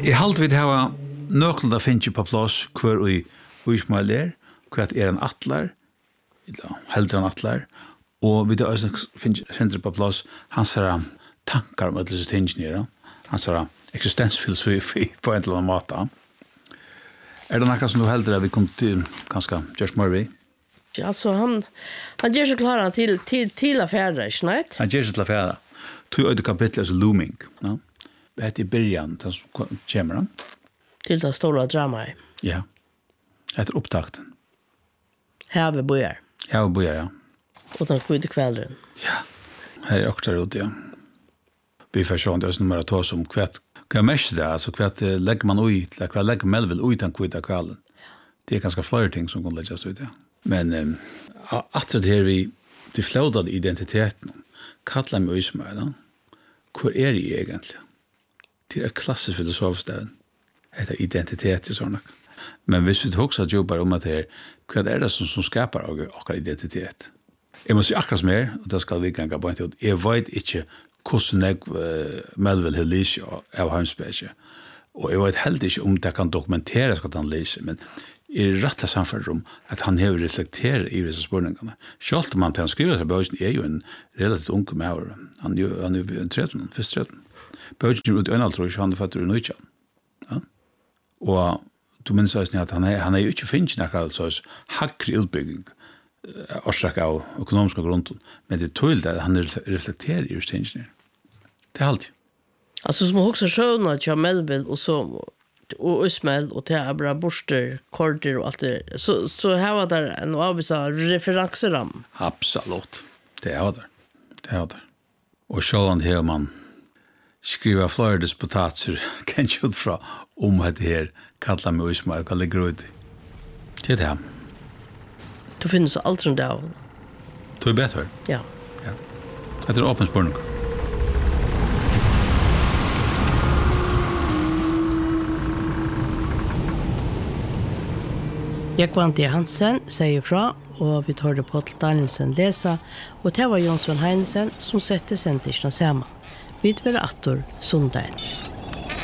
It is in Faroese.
I halt vi hava nøklen da finnes på plass hver i Ismail hver en atlar, heldre en atlar, og vi da finnes på plass hans tankar om disse tingene, hans eksistensfilosofi på en eller annen måte. Det noe som du heldre vi kunne kanskje Josh Murray? Ja, altså han gjør seg klar til affærer, ikke sant? Han gjør seg til affærer. Tog øyde kapitlet er looming, no? Det heter i byrjan, det som kommer. Til det store dramaet. Ja, det er opptakten. Her bojar. Her bojar, ja. Og den kvide kvelden. Ja, her er også ute, ja. Vi får se om det er noe mer å ta som hva mest det, altså hva legger man ut, hva legger man vel ut den kvide kvelden. Det er ganske flere ting som kan legges ut, ja. Men etter det her vi flådade identiteten, kallar mig Ismail, hvor er jeg egentlig? Det er klassisk filosofisk det. Det er identitet i sånne. Men hvis vi også jobber om at det hva er det som skapar akkurat identitet? Jeg må si akkurat mer, og det skal vi ganga på en tid. Jeg vet ikke hvordan jeg Melville har lyst av Heimsberget. Og jeg vet heller ikke om det kan dokumenteres hva han lyser, men jeg rettelig samfunnet om at han har reflekteret i disse spørningene. Selv om han til han skriver seg, Bøysen er jo en relativt ung med han er jo 13, først 13. Bøysen er ut i øynene, tror jeg, han er fattig i Nøytjan. Ja? Og du minns også at han er jo ikke finnes noe så hakker utbygging, årsak av økonomiske grunnen, men det er tydelig at han reflekterer i disse tingene. Det er alltid. Altså som også skjønner til Melville og Ismail og til Abra Borster, Korder og alt det. Så her var det en avvisa referanseram. Absolutt. Det er det. Det er det. Og sjålan her man skriver flere disputatser kan ikke ut fra om at det her kallar meg Ismail, hva ligger ut. Det er det. Det finnes alt som det av. Du er bedre? Ja. Det er åpen spørning. Jakvanti Hansen sier fra, og vi tar det på til Danielsen lesa, og det var Jonsson Heinesen som sette sentisene sammen. Vi vil atter sondagen.